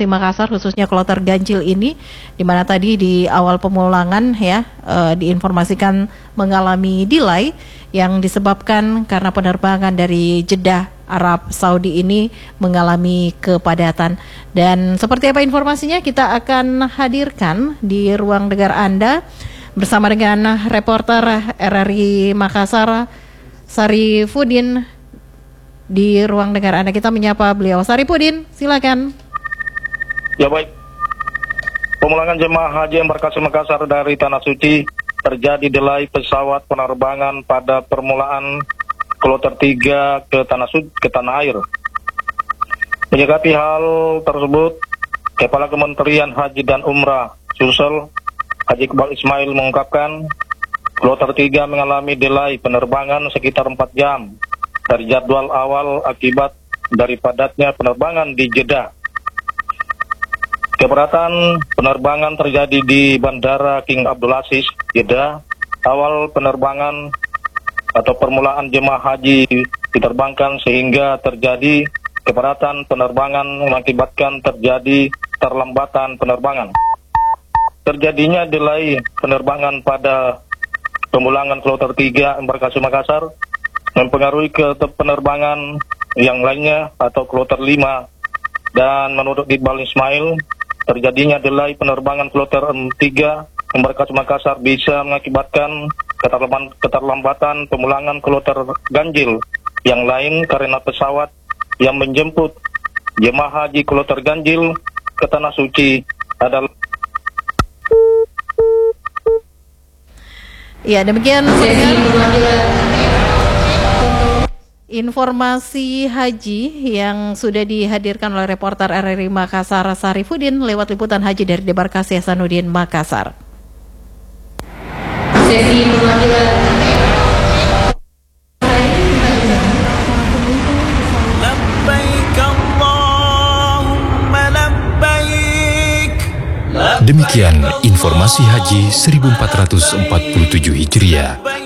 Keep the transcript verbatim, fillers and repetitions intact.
Embarkasi Makassar, khususnya kloter ganjil ini, di mana tadi di awal pemulangan ya uh, diinformasikan mengalami delay yang disebabkan karena penerbangan dari Jeddah Arab Saudi ini mengalami kepadatan. Dan seperti apa informasinya kita akan hadirkan di ruang dengar Anda bersama dengan reporter R R I Makassar Sarifudin. Di ruang dengar Anda kita menyapa beliau. Sarifudin, silakan. Ya baik. Pemulangan jemaah haji Embarkasi Makassar dari Tanah Suci terjadi delay pesawat penerbangan pada permulaan kloter tiga ke Tanah Suci ke Tanah Air. Menyikapi hal tersebut, Kepala Kementerian Haji dan Umrah Sulsel Haji Iqbal Ismail mengungkapkan kloter tiga mengalami delay penerbangan sekitar empat jam dari jadwal awal akibat dari padatnya penerbangan di Jeddah. Keberatan penerbangan terjadi di Bandara King Abdul Aziz, Jeddah. Awal penerbangan atau permulaan jemaah haji diterbangkan sehingga terjadi keberatan penerbangan mengakibatkan terjadi terlambatan penerbangan. Terjadinya delay penerbangan pada pemulangan kloter tiga Embarkasi Makassar mempengaruhi ke penerbangan yang lainnya atau kloter lima, dan menurut Iqbal Ismail terjadinya delay penerbangan kloter tiga Embarkasi Makassar bisa mengakibatkan keterlambatan pemulangan kloter ganjil yang lain karena pesawat yang menjemput jemaah haji kloter ganjil ke Tanah Suci adalah. Ya, demikian informasi haji yang sudah dihadirkan oleh reporter R R I Makassar Sarifudin lewat liputan haji dari Debarkasi Hasanuddin Makassar. Demikian informasi haji seribu empat ratus empat puluh tujuh Hijriah